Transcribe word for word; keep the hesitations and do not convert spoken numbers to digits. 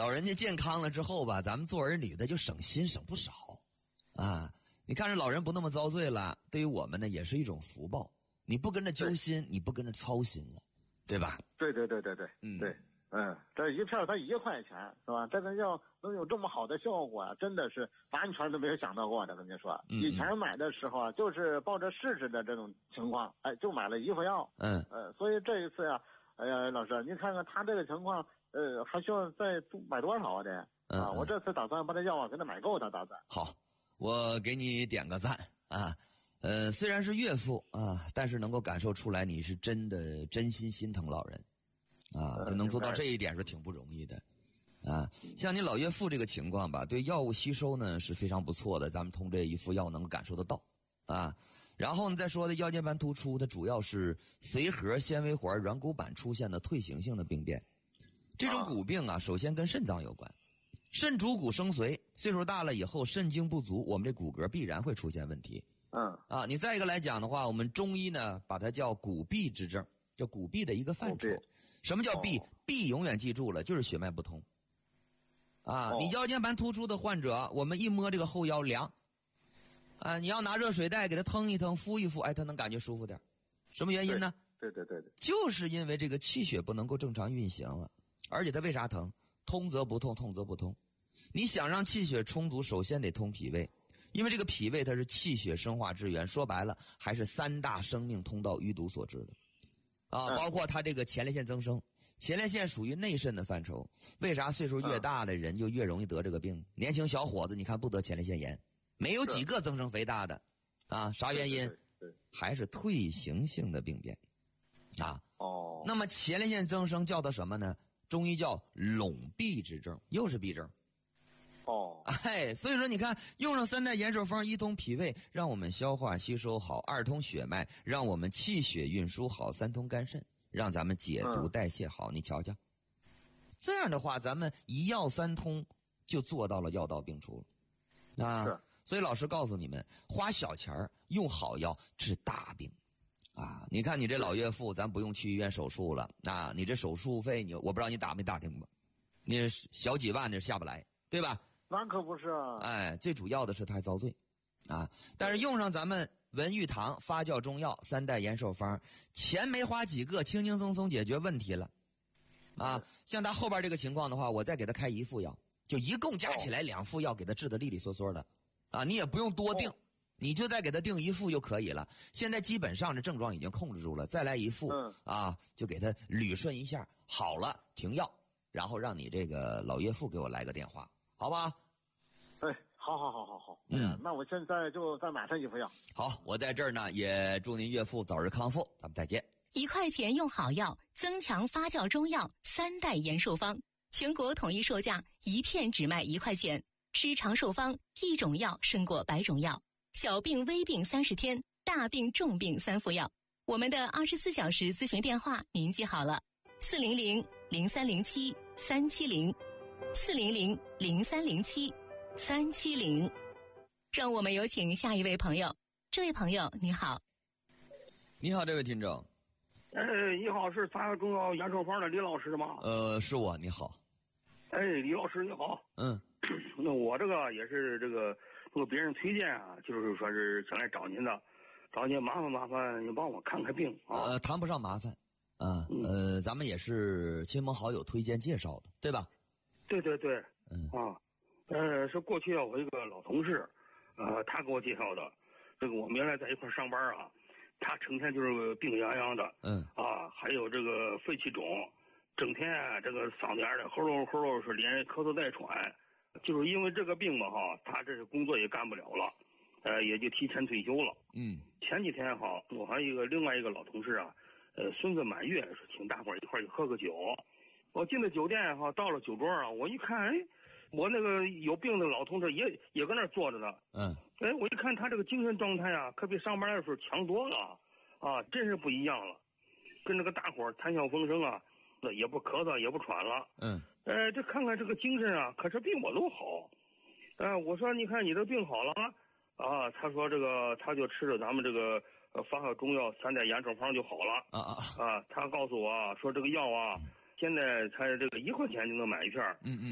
老人家健康了之后吧，咱们做儿女的就省心省不少啊。你看着老人不那么遭罪了，对于我们呢也是一种福报。你不跟着揪心，你不跟着操心了，对吧？ 对对对对对， 嗯对，嗯，这一片才一块钱是吧？这个药能有这么好的效果啊，真的是完全都没有想到过的。跟你说， 嗯嗯以前买的时候啊，就是抱着试试的这种情况，哎，就买了一副药。 嗯， 呃，所以这一次呀、哎呀，老师，您看看他这个情况，呃，还需要再买多少啊？得嗯啊，我这次打算把这药啊给他买够的，打算。 好，我给你点个赞啊。呃，虽然是岳父啊，但是能够感受出来你是真的真心心疼老人啊，就能做到这一点是挺不容易的啊。像你老岳父这个情况吧，对药物吸收呢是非常不错的，咱们通这一副药能够感受得到啊。然后呢，再说的腰间盘突出，它主要是髓核纤维环软骨板出现的退行性的病变。这种骨病啊，首先跟肾脏有关，肾主骨生髓，岁数大了以后肾精不足，我们这骨骼必然会出现问题。 嗯啊，你再一个来讲的话，我们中医呢把它叫骨闭之症，叫骨闭的一个范畴。什么叫闭？ 哦闭永远记住了，就是血脉不通。啊， 哦你腰间盘突出的患者，我们一摸这个后腰凉，啊，你要拿热水袋给他腾一腾，敷一敷，哎，他能感觉舒服点。什么原因呢？ 对对对对， 就是因为这个气血不能够正常运行了，而且他为啥疼？通则不痛，痛则不通。你想让气血充足，首先得通脾胃。因为这个脾胃它是气血生化之源，说白了还是三大生命通道淤堵所致的啊，包括它这个前列腺增生，前列腺属于内肾的范畴。为啥岁数越大的人就越容易得这个病？年轻小伙子你看不得前列腺炎，没有几个增生肥大的啊，啥原因？还是退行性的病变啊。 哦， 那么前列腺增生叫的什么呢？中医叫陇闭之症，又是闭症。 哦， 哎，所以说你看，用上三代延寿方，一通脾胃，让我们消化吸收好；二通血脉，让我们气血运输好；三通肝肾，让咱们解毒代谢好。嗯、你瞧瞧，这样的话，咱们一药三通就做到了药到病除了啊。所以老师告诉你们，花小钱儿用好药治大病啊！你看你这老岳父，咱不用去医院手术了啊！你这手术费，你我不知道你打没打听过，你小几万的下不来，对吧？ 那可不是啊！ 哎，最主要的是他还遭罪，啊！但是用上咱们文玉堂发酵中药三代延寿方，钱没花几个，轻轻松松解决问题了，啊！像他后边这个情况的话，我再给他开一副药，就一共加起来两副药，给他治得利利索索的，啊！你也不用多定，哦、你就再给他定一副就可以了。现在基本上这症状已经控制住了，再来一副， 嗯、 啊，就给他捋顺一下，好了停药，然后让你这个老岳父给我来个电话。好吧， 哎，好好好好好， 嗯， 那我现在就再买上一副药。 好，我在这儿呢，也祝您岳父早日康复，咱们再见。 一块钱用好药，增强发酵中药三代延寿方，全国统一售价，一片只卖一块钱。吃长寿方，一种药胜过百种药。小病微病三十天，大病重病三副药。我们的二十四小时咨询电话您记好了：四零零零三零七三七零。四零零零三零七三七零，让我们有请下一位朋友。这位朋友你好。 你好，这位听众。 哎，你好，是三个中药延寿方的李老师吗？ 呃，是我，你好。 哎，李老师你好。 嗯， 那我这个也是这个通过别人推荐啊，就是说是想来找您的，找您麻烦麻烦，你帮我看看病啊。 呃，谈不上麻烦啊，嗯、呃，咱们也是亲朋好友推荐介绍的，对吧？ 对对对， 嗯啊，呃，是过去啊，我一个老同事，呃，他给我介绍的。这个我们原来在一块上班啊，他成天就是病殃殃的， 嗯， 啊，还有这个肺气肿，整天啊这个嗓子眼的齁喽齁喽，是连咳嗽带喘，就是因为这个病嘛哈，他这是工作也干不了了，呃，也就提前退休了。 嗯， 前几天哈，我还有一个另外一个老同事啊，呃，孙子满月，说请大伙儿一块儿去喝个酒。我进了酒店哈，到了酒桌啊，我一看，哎，我那个有病的老同志也也搁那儿坐着呢。 嗯， 哎，我一看他这个精神状态啊，可比上班的时候强多了，啊，真是不一样了，跟这个大伙儿谈笑风生啊，那也不咳嗽也不喘了。 嗯， 呃，这看看这个精神啊，可是比我都好。呃，我说你看你这病好了啊，他说这个他就吃着咱们这个呃发酵中药三代延寿方就好了。 啊啊啊！他告诉我说这个药啊。现在才这个一块钱就能买一片。 嗯嗯。